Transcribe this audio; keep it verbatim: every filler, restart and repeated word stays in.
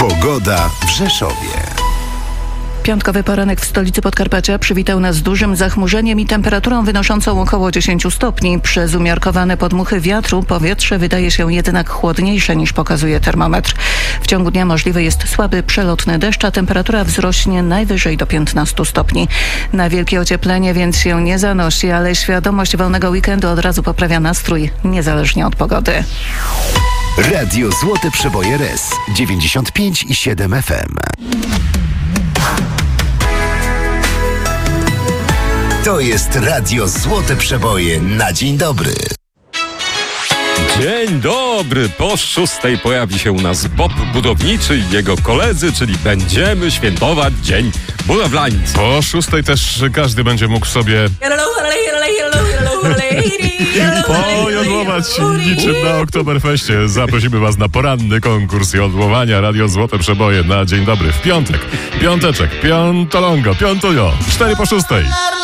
Pogoda w Rzeszowie. Piątkowy poranek w stolicy Podkarpacia przywitał nas dużym zachmurzeniem i temperaturą wynoszącą około dziesięć stopni. Przez umiarkowane podmuchy wiatru powietrze wydaje się jednak chłodniejsze niż pokazuje termometr. W ciągu dnia możliwy jest słaby przelotny deszcz, a temperatura wzrośnie najwyżej do piętnastu stopni. Na wielkie ocieplenie więc się nie zanosi, ale świadomość wolnego weekendu od razu poprawia nastrój, niezależnie od pogody. Radio Złote Przeboje R E S dziewięćdziesiąt pięć i siedem F M. To jest Radio Złote Przeboje na dzień dobry. Dzień dobry, po szóstej pojawi się u nas Bob Budowniczy i jego koledzy, czyli będziemy świętować Dzień Budowlańca. Po szóstej też każdy będzie mógł sobie pojodłować niczym na Oktoberfeście. Zaprosimy was na poranny konkurs jodłowania Radio Złote Przeboje na dzień dobry w piątek. Piąteczek, piątolongo, piątujo, cztery po szóstej.